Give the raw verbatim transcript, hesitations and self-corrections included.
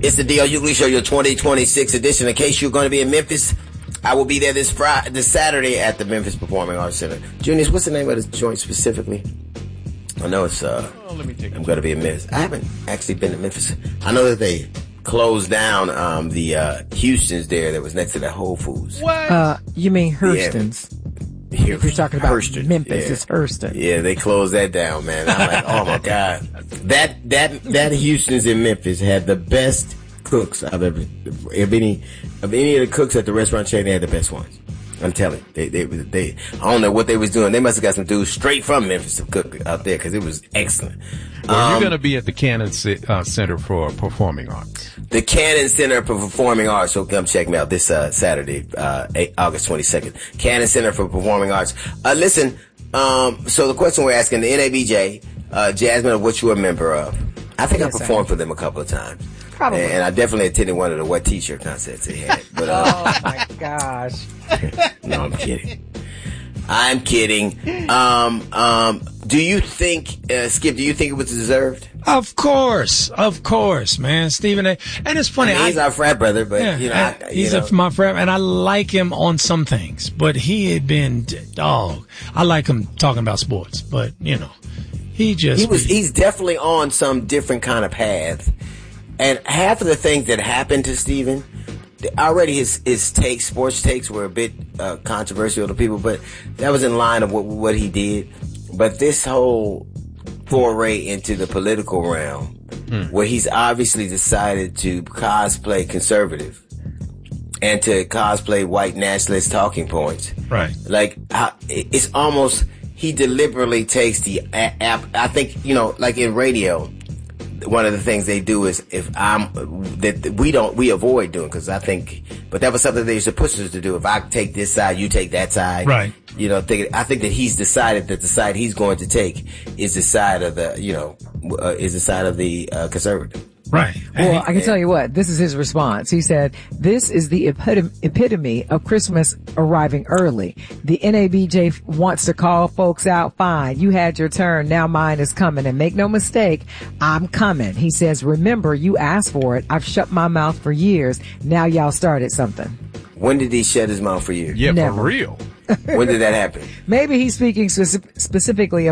It's the D L Hughley Show, your twenty twenty-six edition. In case you're going to be in Memphis, I will be there this Friday, this Saturday at the Memphis Performing Arts Center. Junius, what's the name of the joint specifically? I know it's, uh, oh, let me take I'm going to be in Memphis. I haven't actually been to Memphis. I know that they closed down, um, the, uh, Houston's there that was next to that Whole Foods. What? Uh, you mean Hurston's? Yeah. If you're talking about Hurston. Memphis, Yeah. it's Hurston. Yeah, they closed that down, man. I'm like, oh my God. That, that, that Houston's in Memphis had the best cooks I've ever, of any, of any of the cooks at the restaurant chain, they had the best ones. I'm telling you, they, they, they, I don't know what they was doing. They must have got some dudes straight from Memphis to cook out there because it was excellent. Well, um, you're going to be at the Cannon uh, Center for Performing Arts. The Cannon Center for Performing Arts. So come check me out this, uh, Saturday, uh, August twenty-second. Cannon Center for Performing Arts. Uh, listen, um, so the question we're asking, the N A B J, uh, Jasmine, what you a member of? I think Yes, I performed for them a couple of times. Probably. And I definitely attended one of the What T-shirt concerts they had. But, uh, oh my gosh. no, I'm kidding. I'm kidding. Um, um, do you think, uh, Skip, do you think it was deserved? Of course. Of course, man. Stephen A. And it's funny. I mean, he's I, our frat brother, but, yeah, you know. I, I, he's you know. a, my frat, and I like him on some things, but he had been, dog. I like him talking about sports, but, you know, he just. He was, he's definitely on some different kind of path. And half of the things that happened to Stephen, already his, his takes, sports takes were a bit uh, controversial to people, but that was in line of what, what he did. But this whole foray into the political realm, hmm. where he's obviously decided to cosplay conservative and to cosplay white nationalist talking points. Right. Like, it's almost, he deliberately takes the app. I think, you know, like in radio, one of the things they do is if I'm that we don't we avoid doing because I think, but that was something they used to push us to do. If I take this side, you take that side, right? You know, think, I think that he's decided that the side he's going to take is the side of the you know uh, is the side of the uh, conservative. Right. Well, I can tell you what, this is his response. He said, this is the epitome, epitome of Christmas arriving early. The N A B J wants to call folks out. Fine. You had your turn. Now mine is coming. And make no mistake, I'm coming. He says, remember, you asked for it. I've shut my mouth for years. Now y'all started something. When did he shut his mouth for years? Yeah, Never. for real. When did that happen? Maybe he's speaking speci- specifically